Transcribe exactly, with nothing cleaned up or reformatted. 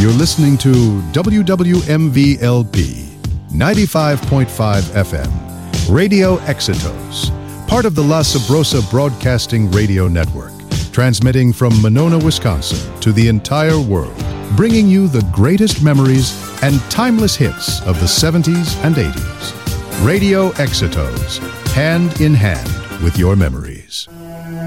You're listening to W W M V L P ninety-five point five F M, Radio Exitos, part of the La Sabrosa Broadcasting Radio Network, transmitting from Monona, Wisconsin to the entire world, bringing you the greatest memories and timeless hits of the seventies and eighties. Radio Exitos, hand in hand with your memories.